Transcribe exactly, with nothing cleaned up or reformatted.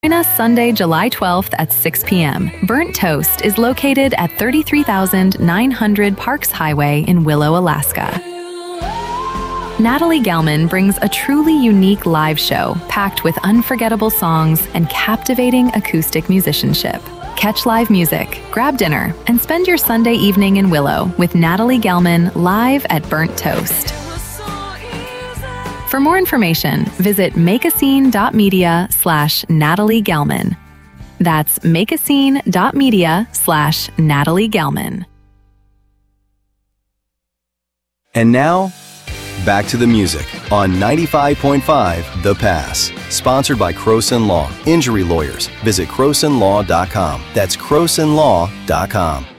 Join us Sunday, July twelfth at six p.m. Burnt Toast is located at thirty-three thousand nine hundred Parks Highway in Willow, Alaska. Natalie Gelman brings a truly unique live show packed with unforgettable songs and captivating acoustic musicianship. Catch live music, grab dinner, and spend your Sunday evening in Willow with Natalie Gelman live at Burnt Toast. For more information, visit makeascene.media slash Natalie Gelman. That's makeascene.media slash Natalie Gelman. And now, back to the music on ninety-five point five The Pass. Sponsored by Croson Law. Injury lawyers. Visit croson law dot com. That's croson law dot com.